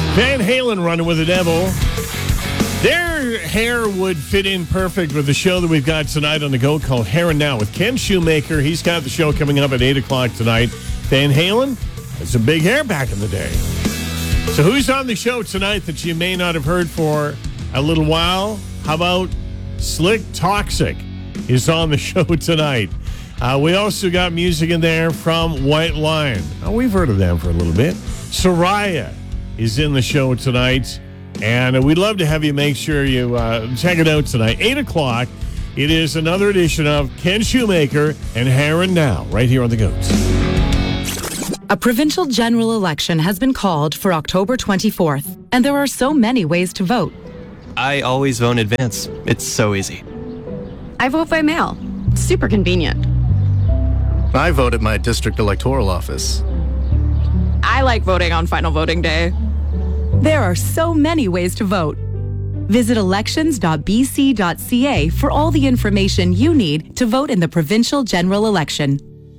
Van Halen, Running with the Devil. Their hair would fit in perfect with the show that we've got tonight on the go called Hair and Now with Ken Shoemaker. He's got the show coming up at 8 o'clock tonight. Van Halen had some big hair back in the day. So who's on the show tonight that you may not have heard for a little while? How about Slick Toxic is on the show tonight. We also got music in there from White Lion. Oh, we've heard of them for a little bit. Soraya is in the show tonight. And we'd love to have you make sure you check it out tonight. 8 o'clock, it is another edition of Ken Shoemaker and Hair and Now, right here on The Goats. A provincial general election has been called for October 24th, and there are so many ways to vote. I always vote in advance. It's so easy. I vote by mail. Super convenient. I vote at my district electoral office. I like voting on final voting day. There are so many ways to vote. Visit elections.bc.ca for all the information you need to vote in the provincial general election.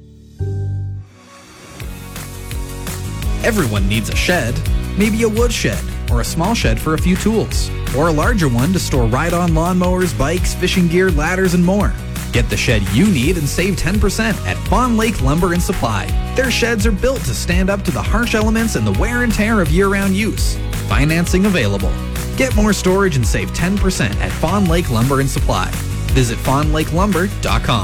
Everyone needs a shed. Maybe a wood shed, or a small shed for a few tools, or a larger one to store ride-on lawnmowers, bikes, fishing gear, ladders, and more. Get the shed you need and save 10% at Fawn Lake Lumber and Supply. Their sheds are built to stand up to the harsh elements and the wear and tear of year-round use. Financing available. Get more storage and save 10% at Fawn Lake Lumber and Supply. Visit fawnlakelumber.com.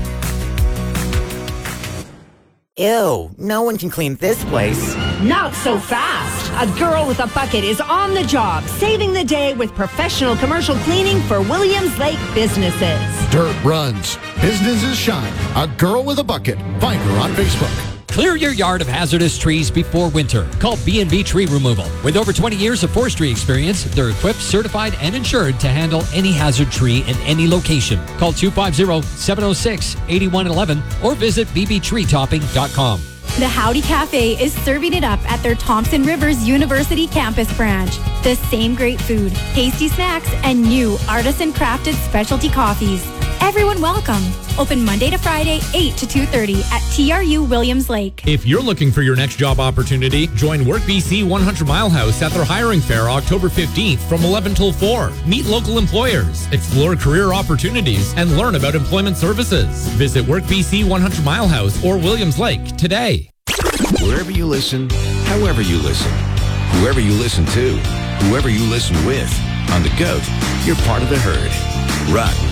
Ew, no one can clean this place. Not so fast. A girl with a bucket is on the job, saving the day with professional commercial cleaning for Williams Lake businesses. Dirt runs. Businesses shine. A girl with a bucket. Find her on Facebook. Clear your yard of hazardous trees before winter. Call B&B Tree Removal. With over 20 years of forestry experience, they're equipped, certified, and insured to handle any hazard tree in any location. Call 250-706-8111 or visit bbtreetopping.com. The Howdy Cafe is serving it up at their Thompson Rivers University campus branch. The same great food, tasty snacks, and new artisan crafted specialty coffees. Everyone welcome. Open Monday to Friday, 8 to 2:30 at TRU Williams Lake. If you're looking for your next job opportunity, join Work BC 100 Mile House at their hiring fair October 15th from 11 till 4. Meet local employers, explore career opportunities, and learn about employment services. Visit Work BC 100 Mile House or Williams Lake today. Wherever you listen, however you listen, whoever you listen to, whoever you listen with, on The Goat, you're part of the herd. Rock